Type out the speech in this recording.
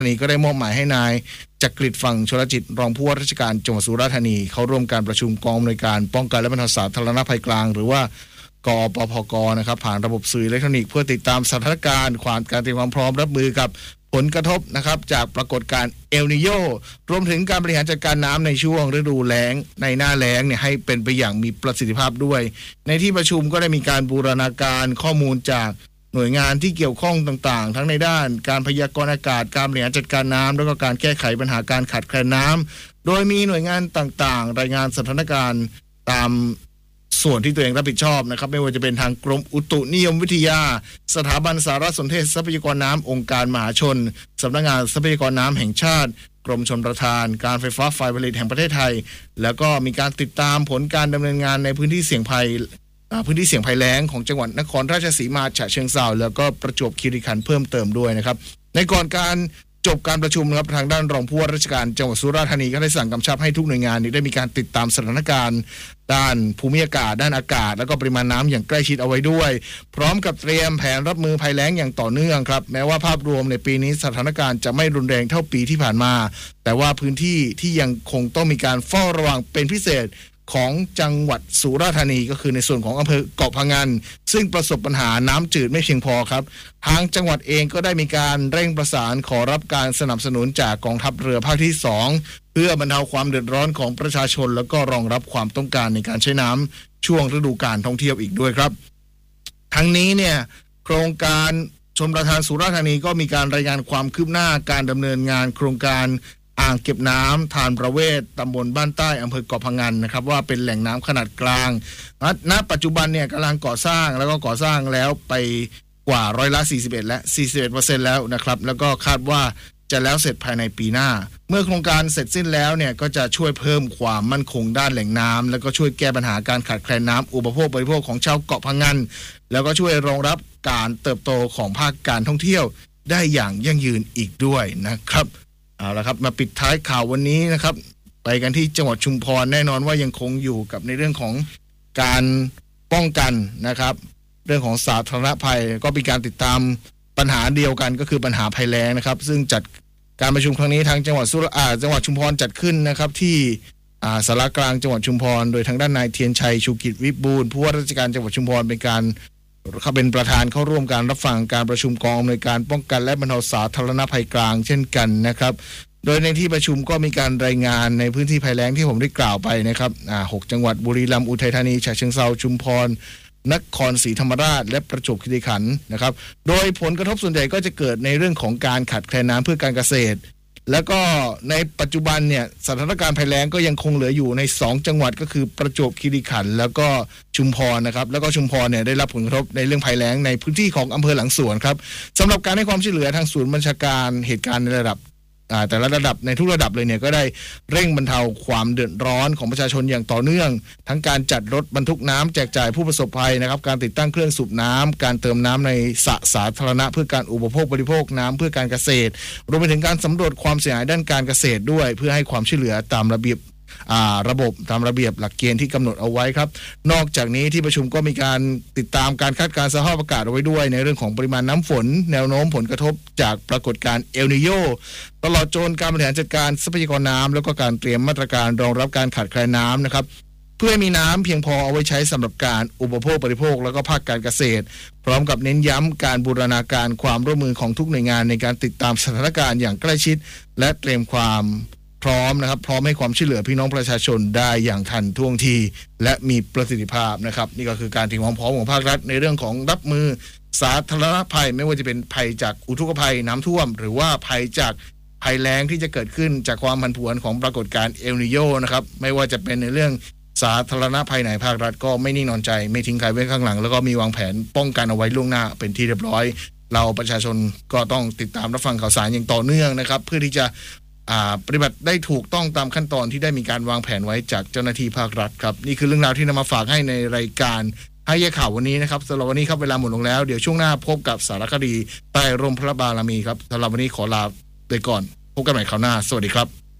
ธานีก็ได้มอบหมายให้นายจักริดฝั่งชลจิตรองผู้ว่าราชการจังหวัดสุราษฎร์ธานีเข้าร่วมการประชุมกองอำนวยการป้องกันและบรรเทาสาธารณภัยกลางหรือว่ากปพกนะครับผ่านระบบสื่ออิเล็กทรอนิกส์เพื่อติดตามสถานการณ์การเตรียมความพร้อมรับมือกับผลกระทบนะครับจากปรากฏการณ์เอลนิโญรวมถึงการบริหารจัดการน้ำในช่วงฤดูแล้งในหน้าแล้งเนี่ยให้เป็นไปอย่างมีประสิทธิภาพด้วยในที่ประชุมก็ได้มีการบูรณาการข้อมูลจากหน่วยงานที่เกี่ยวข้องต่างๆทั้งในด้านการพยากรณ์อากาศการบริหารจัดการน้ำแล้วก็การแก้ไขปัญหาการขาดแคลนน้ำโดยมีหน่วยงานต่างๆรายงานสถานการณ์ตามส่วนที่ตัวเองรับผิดชอบนะครับไม่ว่าจะเป็นทางกรมอุตุนิยมวิทยาสถาบันสารสนเทศทรัพยากรน้ำองค์การมหาชนสำนักงานทรัพยากรน้ำแห่งชาติกรมชลประทานการไฟฟ้าฝ่ายผลิตแห่งประเทศไทยแล้วก็มีการติดตามผลการดำเนินงานในพื้นที่เสี่ยงภัยแล้งของจังหวัดนครราชสีมาฉะเชิงเทราแล้วก็ประจวบคีรีขันธ์เพิ่มเติมด้วยนะครับในก่อนการจบการประชุมนะครับทางด้านรองผู้ว่าราชการจังหวัดสุราษฎร์ธานีก็ได้สั่งกำชับให้ทุกหน่วยงานได้มีการติดตามสถานการณ์ด้านภูมิอากาศด้านอากาศแล้วก็ปริมาณน้ำอย่างใกล้ชิดเอาไว้ด้วยพร้อมกับเตรียมแผนรับมือภัยแล้งอย่างต่อเนื่องครับแม้ว่าภาพรวมในปีนี้สถานการณ์จะไม่รุนแรงเท่าปีที่ผ่านมาแต่ว่าพื้นที่ที่ยังคงต้องมีการเฝ้าระวังเป็นพิเศษของจังหวัดสุราษฎร์ธานีก็คือในส่วนของอำเภอเกาะพะงันซึ่งประสบปัญหาน้ำจืดไม่เพียงพอครับทางจังหวัดเองก็ได้มีการเร่งประสานขอรับการสนับสนุนจากกองทัพเรือภาคที่2เพื่อบรรเทาความเดือดร้อนของประชาชนแล้วก็รองรับความต้องการในการใช้น้ำช่วงฤดูกาลท่องเที่ยวอีกด้วยครับทั้งนี้เนี่ยโครงการชลประทานสุราษฎร์ธานีก็มีการรายงานความคืบหน้าการดำเนินงานโครงการอ่างเก็บน้ำทานประเวศตำบลบ้านใต้อำเภอเกาะพะงันนะครับว่าเป็นแหล่งน้ำขนาดกลางณปัจจุบันเนี่ยกำลังก่อสร้างแล้วไปกว่า41%และ 41% แล้วนะครับแล้วก็คาดว่าจะแล้วเสร็จภายในปีหน้าเมื่อโครงการเสร็จสิ้นแล้วเนี่ยก็จะช่วยเพิ่มความมั่นคงด้านแหล่งน้ำแล้วก็ช่วยแก้ปัญหาการขาดแคลนน้ำอุปโภคบริโภคของชาวเกาะพะงันแล้วก็ช่วยรองรับการเติบโตของภาคการท่องเที่ยวได้อย่างยั่งยืนอีกด้วยนะครับเอาละครับมาปิดท้ายข่าววันนี้นะครับไปกันที่จังหวัดชุมพรแน่นอนว่ายังคงอยู่กับในเรื่องของการป้องกันนะครับเรื่องของสาธารณภัยก็เป็นการติดตามปัญหาเดียวกันก็คือปัญหาภัยแล้งนะครับซึ่งจัดการประชุมครั้งนี้ทางจังหวัดชุมพรจัดขึ้นนะครับที่ศาลากลางจังหวัดชุมพรโดยทางด้านนายเทียนชัยชูกิจวิบูลย์ผู้ว่าราชการจังหวัดชุมพรเป็นประธานเข้าร่วมการรับฟังการประชุมกองอำนวยการป้องกันและบรรเทาสาธารณภัยกลางเช่นกันนะครับโดยในที่ประชุมก็มีการรายงานในพื้นที่ภัยแล้งที่ผมได้กล่าวไปนะครับ6จังหวัดบุรีรัมย์อุทัยธานีฉะเชิงเทราชุมพรนครศรีธรรมราชและประจวบคีรีขันธ์นะครับโดยผลกระทบส่วนใหญ่ก็จะเกิดในเรื่องของการขาดแคลนน้ำเพื่อการเกษตรแล้วก็ในปัจจุบันเนี่ยสถานการณ์ภัยแล้งก็ยังคงเหลืออยู่ใน2จังหวัดก็คือประจวบคีรีขันธ์แล้วก็ชุมพรนะครับแล้วก็ชุมพรเนี่ยได้รับผลกระทบในเรื่องภัยแล้งในพื้นที่ของอำเภอหลังสวนครับสำหรับการให้ความช่วยเหลือทางศูนย์บัญชาการเหตุการณ์ในระดับแต่ละระดับในทุกระดับเลยเนี่ยก็ได้เร่งบรรเทาความเดือดร้อนของประชาชนอย่างต่อเนื่องทั้งการจัดรถบรรทุกน้ำแจกจ่ายผู้ประสบภัยนะครับการติดตั้งเครื่องสูบน้ำการเติมน้ำในสระสาธารณะเพื่อการอุปโภคบริโภคน้ำเพื่อการเกษตรรวมไปถึงการสำรวจความเสียหายด้านการเกษตรด้วยเพื่อให้ความช่วยเหลือตามระเบียบตามระเบียบหลักเกณฑ์ที่กำหนดเอาไว้ครับนอกจากนี้ที่ประชุมก็มีการติดตามการคาดการณ์สภาพอากาศเอาไว้ด้วยในเรื่องของปริมาณน้ำฝนแนวโน้มผลกระทบจากปรากฏการณ์เอลนิโญตลอดจนการบริหารจัดการทรัพยากรน้ำแล้วก็การเตรียมมาตรการรองรับการขาดแคลนน้ำนะครับเพื่อให้มีน้ำเพียงพอเอาไว้ใช้สำหรับการอุปโภคบริโภคแล้วก็ภาคการเกษตรพร้อมกับเน้นย้ำการบูรณาการความร่วมมือของทุกหน่วยงานในการติดตามสถานการณ์อย่างใกล้ชิดและเตรียมความพร้อมนะครับพร้อมให้ความช่วยเหลือพี่น้องประชาชนได้อย่างทันท่วงทีและมีประสิทธิภาพนะครับนี่ก็คือการเตรียมความพร้อมของภาครัฐในเรื่องของรับมือสาธารณภัยไม่ว่าจะเป็นภัยจากอุทกภัยน้ำท่วมหรือว่าภัยจากภัยแล้งที่จะเกิดขึ้นจากความผันผวนของปรากฏการณ์เอลนิโญนะครับไม่ว่าจะเป็นในเรื่องสาธารณภัยไหนภาครัฐก็ไม่นิ่งนอนใจไม่ทิ้งใครไว้ข้างหลังแล้วก็มีวางแผนป้องกันเอาไว้ล่วงหน้าเป็นที่เรียบร้อยเราประชาชนก็ต้องติดตามรับฟังข่าวสารอย่างต่อเนื่องนะครับเพื่อที่จะปฏิบัติได้ถูกต้องตามขั้นตอนที่ได้มีการวางแผนไว้จากเจ้าหน้าที่ภาครัฐครับนี่คือเรื่องราวที่นำมาฝากให้ในรายการให้แยกข่าววันนี้นะครับสำหรับวันนี้ครับเวลาหมดลงแล้วเดี๋ยวช่วงหน้าพบกับสารคดีใต้ร่มพระบารมีครับสำหรับวันนี้ขอลาไปก่อนพบกันใหม่คราวหน้าสวัสดีครับ